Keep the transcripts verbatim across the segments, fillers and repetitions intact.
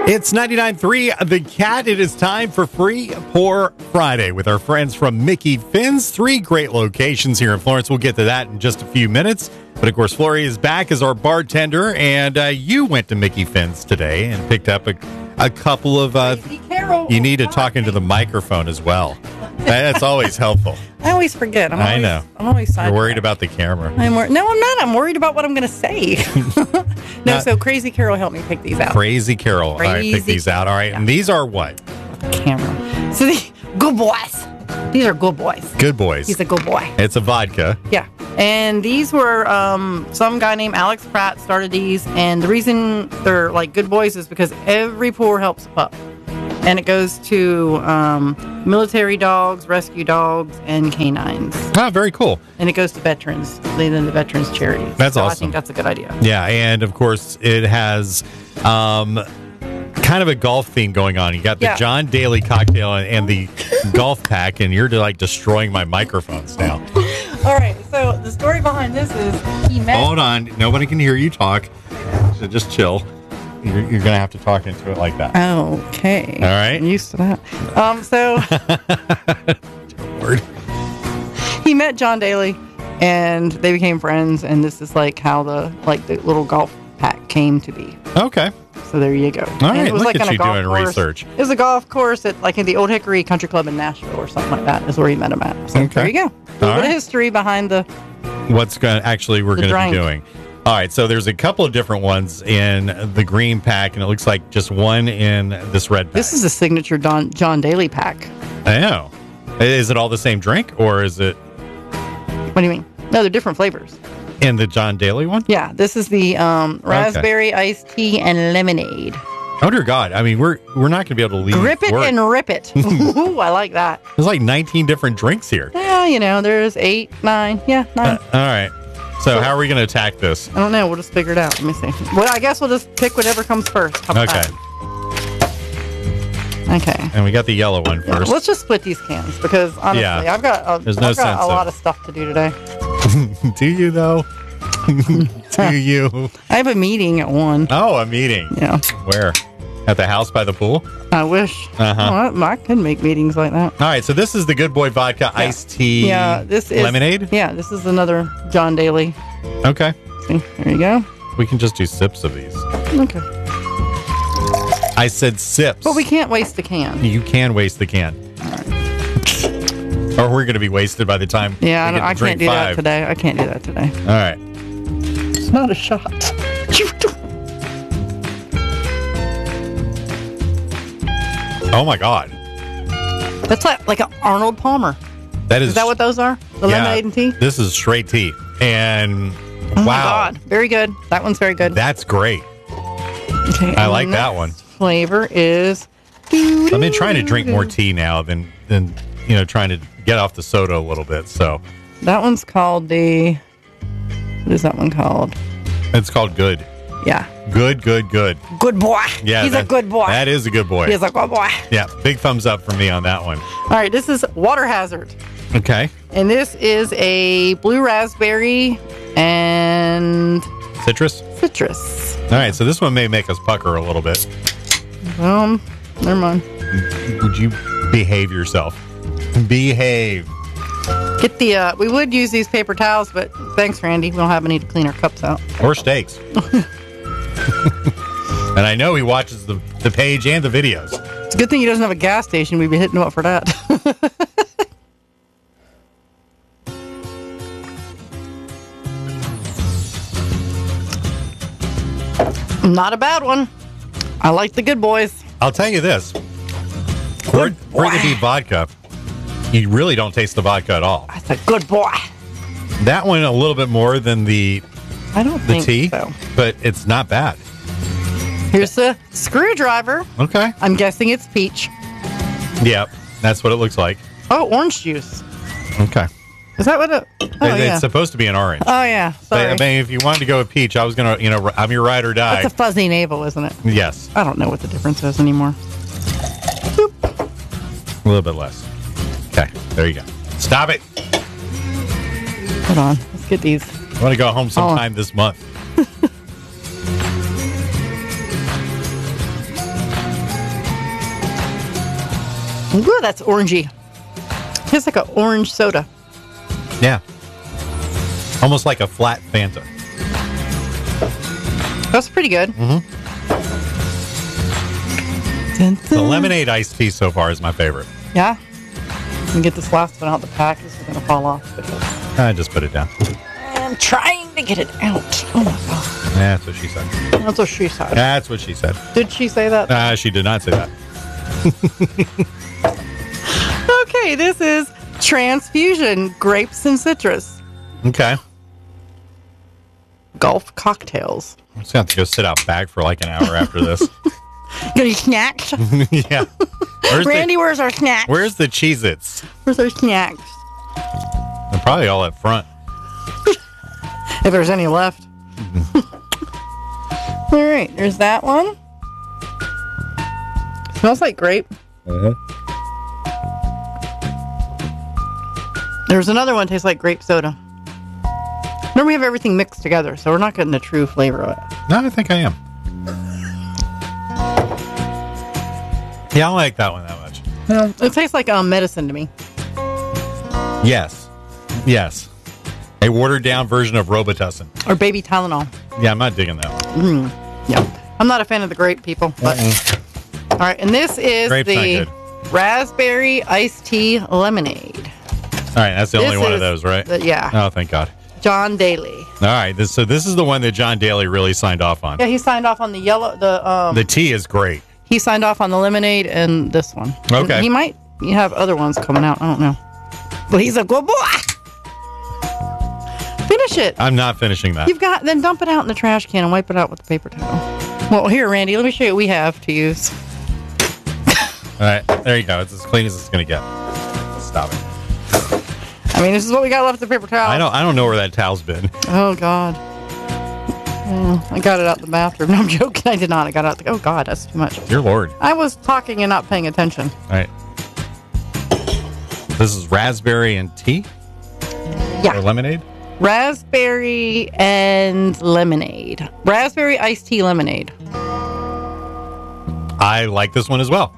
It's ninety-nine point three The Cat. It is time for Free Pour Friday with our friends from Mickey Finn's. Three great locations here in Florence. We'll get to that in just a few minutes. But, of course, Flory is back as our bartender, and uh, you went to Mickey Finn's today and picked up a, a couple of... Uh, you need to talk into the microphone as well. That's always helpful. I always forget. I'm I always, know. I'm always You're worried about the camera. I'm wor- no, I'm not. I'm worried about what I'm going to say. no, uh, so Crazy Carol helped me pick these out. Crazy Carol. Crazy All right, pick these out. All right, yeah. And these are what? Camera. So the good boys. These are good boys. Good boys. He's a good boy. It's a vodka. Yeah. And these were, um, some guy named Alex Pratt started these. And the reason they're like good boys is because every pour helps a pup. And it goes to um, military dogs, rescue dogs, and canines. Ah, very cool. And it goes to veterans, leading the veterans charities. That's so awesome. I think that's a good idea. Yeah, and of course it has um, kind of a golf theme going on. You got the Yeah. John Daly cocktail and, and the golf pack, and you're like destroying my microphones now. All right, so the story behind this is he met... Hold on. Nobody can hear you talk. So just chill. You're, you're going to have to talk into it like that. Okay. All right. I'm used to that. Um, so Word. he met John Daly, and they became friends, and this is like how the like the little golf pack came to be. Okay. So there you go. All And right, it was look like at on a you golf doing course. research. It was a golf course at like in the Old Hickory Country Club in Nashville or something like that. Is where he met him at. So Okay. there you go. A little All bit right. of history behind the. What's going to actually we're The going to be drink. doing? All right, so there's a couple of different ones in the green pack, and it looks like just one in this red pack. This is a signature Don, John Daly pack. I know. Is it all the same drink, or is it What do you mean? No, they're different flavors. in the John Daly one? Yeah, this is the um, raspberry iced tea and lemonade. Oh dear God! I mean, we're we're not going to be able to leave. Grip it work. and rip it. Ooh, I like that. There's like nineteen different drinks here. Yeah, you know, there's eight, nine. Yeah, nine. Uh, all right. So how are we going to attack this? I don't know. We'll just figure it out. Let me see. Well, I guess we'll just pick whatever comes first. How about Okay. that? Okay. And we got the yellow one Yeah, first. let's just split these cans because honestly, Yeah. I've got a, There's I've no got sense a of- lot of stuff to do today. Do you though? Do you? I have a meeting at one. Oh, a meeting. Yeah, Where? At the house by the pool? I wish. Uh-huh. Oh, I, I could make meetings like that. All right, so this is the Good Boy Vodka iced tea Yeah, this is lemonade? Yeah, this is another John Daly. Okay. See, there you go. We can just do sips of these. Okay, I said sips. but we can't waste the can. You can waste the can. Or we're going to be wasted by the time Yeah, I, we don't, get to I drink can't do five. that today. I can't do that today. All right. It's not a shot. Oh, my God. That's like like an Arnold Palmer. That is, Is that what those are? The yeah, lemonade and tea? This is straight tea. And Oh wow. my God. Very good. That one's very good. That's great. Okay, I and like the that next one. Flavor is. I've been trying to drink more tea now than, than, you know, trying to get off the soda a little bit. So That one's called the. What is that one called? it's called Good. Yeah. Good, good, good. Good boy. Yeah. He's that- a good boy. That is a good boy. He's a good boy. Yeah. Big thumbs up for me on that one. All right. This is Water Hazard. Okay. And this is a blue raspberry and Citrus. citrus. All right. So this one may make us pucker a little bit. Um, never mind. Would you behave yourself? Behave. Get the, uh, we would use these paper towels, but thanks, Randy. We don't have any to clean our cups out. Or steaks. And I know he watches the, the page and the videos. It's a good thing he doesn't have a gas station. We'd be hitting him up for that. Not a bad one. I like the good boys. I'll tell you this. For it, for it to be vodka, you really don't taste the vodka at all. That's a good boy. That one a little bit more than the I don't the think tea, so. but it's not bad. Here's the screwdriver. Okay. I'm guessing it's peach. Yep. That's what it looks like. Oh, orange juice. Okay. Is that what it? Oh, It- yeah. It's supposed to be an orange. Oh, yeah. But, Sorry. I mean, if you wanted to go with peach, I was going to, you know, I'm your ride or die. That's a fuzzy navel, isn't it? Yes. I don't know what the difference is anymore. A little bit less. Okay. There you go. Stop it. Hold on. Let's get these. I want to go home sometime this month. Ooh, that's orangey. Tastes like an orange soda. Yeah. Almost like a flat Fanta. That's pretty good. Mm-hmm. Dun, dun. The lemonade iced tea so far is my favorite. Yeah. You can get this last one out the pack. This is going to fall off. Because I just put it down. I'm trying to get it out. Oh, my God. That's what she said. That's what she said. That's what she said. Did she say that? Uh, she did not say that. Okay, this is Transfusion Grapes and Citrus Okay. Gulf Cocktails. I'm just going to have to go sit out back for like an hour after this. Any snacks? Yeah. Where's Randy, the, where's our snacks? Where's the Cheez-Its? Where's our snacks? They're probably all up front. If there's any left. All right, there's that one. Smells like grape. Uh-huh. There's another one tastes like grape soda. Remember, we have everything mixed together, so we're not getting the true flavor of it. No, I think I am. Yeah, I don't like that one that much. No, it tastes like um, medicine to me. Yes. Yes. A watered down version of Robitussin. Or baby Tylenol. Yeah, I'm not digging that one. Mm. Yeah. I'm not a fan of the grape, people. But Mm-mm. all right, and this is Grape's the not good. raspberry iced tea lemonade. All right, that's the This only one of is those, right? the- yeah. Oh, thank God. John Daly. All right, this, so this is the one that John Daly really signed off on. Yeah, he signed off on the yellow. The um. The tea is great. He signed off on the lemonade and this one. Okay. And he might have other ones coming out. I don't know. But he's a good boy. Finish it. I'm not finishing that. You've got, then dump it out in the trash can and wipe it out with the paper towel. Well, here, Randy, let me show you what we have to use. All right, there you go. It's as clean as it's going to get. Stop it. I mean, this is what we got left of the paper towel. I don't I don't know where that towel's been. Oh, God. Yeah, I got it out the bathroom. No, I'm joking. I did not. I got it out. The, oh, God, that's too much. Dear Lord. I was talking and not paying attention. All right. This is raspberry and tea? Yeah. Or lemonade? Raspberry and lemonade. Raspberry iced tea lemonade. I like this one as well.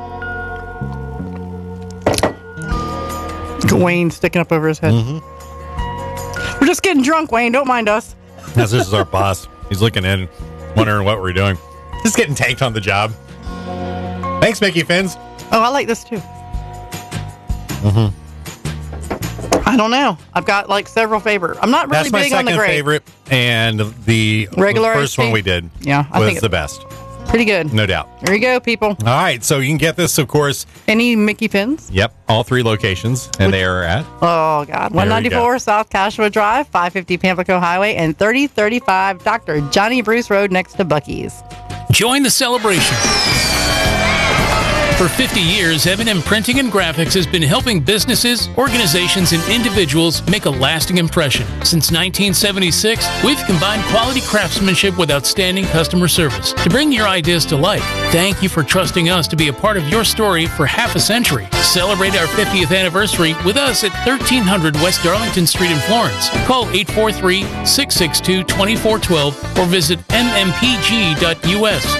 Wayne sticking up over his head. Mm-hmm. We're just getting drunk, Wayne. Don't mind us. Yes, this is our boss. He's looking in, wondering what we're doing. Just getting tanked on the job. Thanks, Mickey Fins. Oh, I like this too. Mm-hmm. I don't know. I've got like several favorite. I'm not really That's my big on the second grape. favorite, and the Regular first iced one tea? we did Yeah, I was think the it- best. Pretty good. No doubt. There you go, people. All right, so you can get this, of course. Any Mickey Pins? Yep, all three locations, and they are at. Oh, God. one ninety-four South Cashua Drive, five fifty Pamplico Highway, and thirty thirty-five Doctor Johnny Bruce Road next to Buc-ee's. Join the celebration. For fifty years, M and M Printing and Graphics has been helping businesses, organizations, and individuals make a lasting impression. Since nineteen seventy-six, we've combined quality craftsmanship with outstanding customer service to bring your ideas to life. Thank you for trusting us to be a part of your story for half a century. Celebrate our fiftieth anniversary with us at thirteen hundred West Darlington Street in Florence. Call eight four three, six six two, two four one two or visit m m p g dot u s.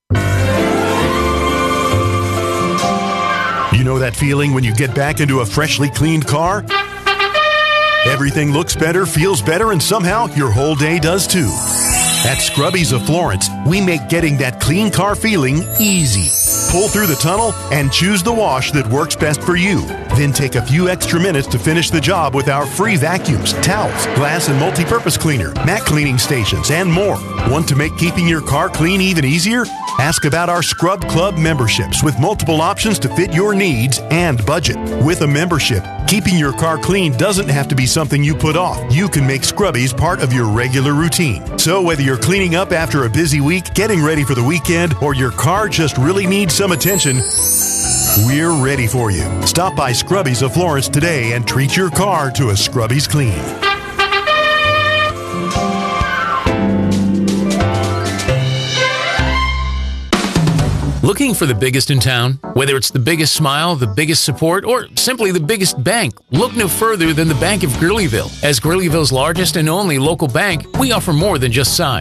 You know that feeling when you get back into a freshly cleaned car? Everything looks better, feels better, and somehow your whole day does too. At Scrubbies of Florence, we make getting that clean car feeling easy. Pull through the tunnel and choose the wash that works best for you. Then take a few extra minutes to finish the job with our free vacuums, towels, glass and multi-purpose cleaner, mat cleaning stations, and more. Want to make keeping your car clean even easier? Ask about our Scrub Club memberships with multiple options to fit your needs and budget. With a membership, keeping your car clean doesn't have to be something you put off. You can make Scrubbies part of your regular routine. So whether you're cleaning up after a busy week, getting ready for the weekend, or your car just really needs some attention, we're ready for you. Stop by Scrubbies of Florence today and treat your car to a Scrubbies clean. Looking for the biggest in town? Whether it's the biggest smile, the biggest support, or simply the biggest bank, look no further than the Bank of Greeleyville. As Greeleyville's largest and only local bank, we offer more than just size.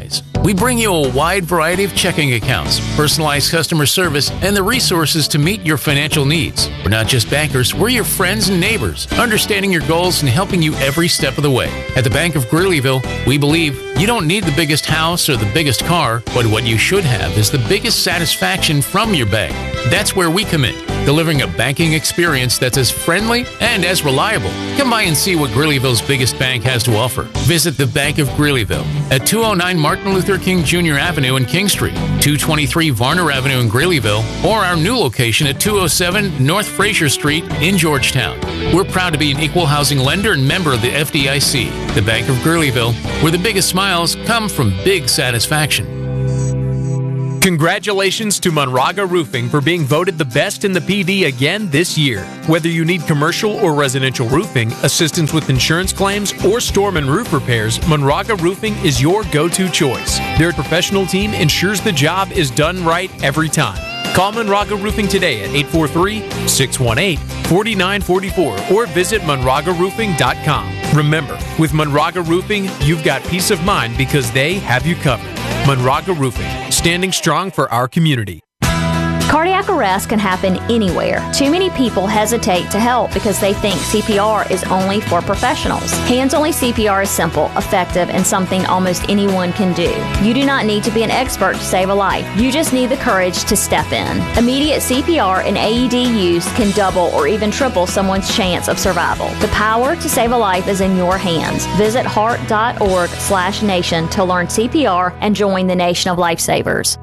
We bring you a wide variety of checking accounts, personalized customer service, and the resources to meet your financial needs. We're not just bankers, we're your friends and neighbors, understanding your goals and helping you every step of the way. At the Bank of Greeleyville, we believe you don't need the biggest house or the biggest car, but what you should have is the biggest satisfaction from your bank. That's where we come in, delivering a banking experience that's as friendly and as reliable. Come by and see what Greeleyville's biggest bank has to offer. Visit the Bank of Greeleyville at two oh nine Martin Luther King Junior Avenue in King Street, two twenty-three Varner Avenue in Greeleyville, or our new location at two oh seven North Fraser Street in Georgetown. We're proud to be an equal housing lender and member of the F D I C. The Bank of Greeleyville, where the biggest smiles come from big satisfaction. Congratulations to Monraga Roofing for being voted the best in the P D again this year. Whether you need commercial or residential roofing, assistance with insurance claims, or storm and roof repairs, Monraga Roofing is your go-to choice. Their professional team ensures the job is done right every time. Call Monraga Roofing today at eight four three, six one eight, four nine four four or visit monraga roofing dot com. Remember, with Monraga Roofing, you've got peace of mind because they have you covered. Monraga Roofing, standing strong for our community. Cardiac arrest can happen anywhere. Too many people hesitate to help because they think C P R is only for professionals. Hands-only C P R is simple, effective, and something almost anyone can do. You do not need to be an expert to save a life. You just need the courage to step in. Immediate C P R and A E D use can double or even triple someone's chance of survival. The power to save a life is in your hands. Visit heart.org slash nation to learn C P R and join the Nation of Lifesavers.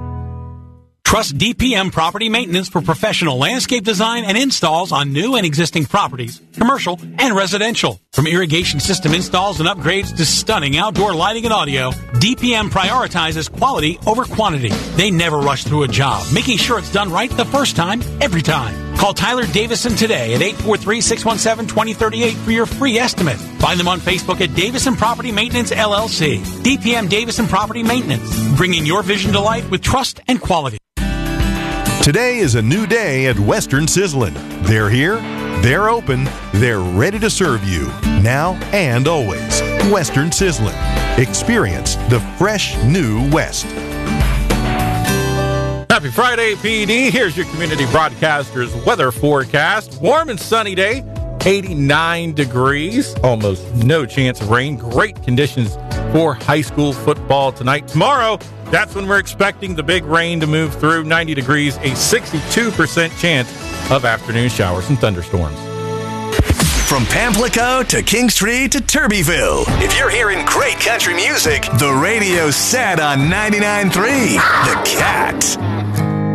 Trust D P M Property Maintenance for professional landscape design and installs on new and existing properties, commercial and residential. From irrigation system installs and upgrades to stunning outdoor lighting and audio, D P M prioritizes quality over quantity. They never rush through a job, making sure it's done right the first time, every time. Call Tyler Davison today at eight four three, six one seven, two zero three eight for your free estimate. Find them on Facebook at Davison Property Maintenance, L L C. D P M Davison Property Maintenance, bringing your vision to life with trust and quality. Today is a new day at Western Sizzlin'. They're here, they're open, they're ready to serve you, now and always. Western Sizzlin'. Experience the fresh new West. Happy Friday, P D. Here's your community broadcaster's weather forecast. Warm and sunny day, eighty-nine degrees, almost no chance of rain. Great conditions for high school football tonight. Tomorrow, that's when we're expecting the big rain to move through. ninety degrees, a sixty-two percent chance of afternoon showers and thunderstorms. From Pamplico to King Street to Turbyville, if you're hearing great country music, the radio's set on ninety-nine point three. The Cat.